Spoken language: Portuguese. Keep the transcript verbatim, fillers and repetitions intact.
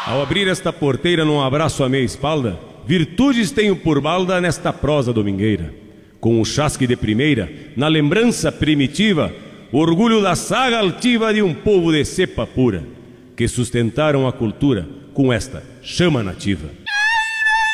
Ao abrir esta porteira num abraço à minha espalda, virtudes tenho por balda nesta prosa domingueira. Com o chasque de primeira, na lembrança primitiva, orgulho da saga altiva de um povo de cepa pura, que sustentaram a cultura com esta chama nativa.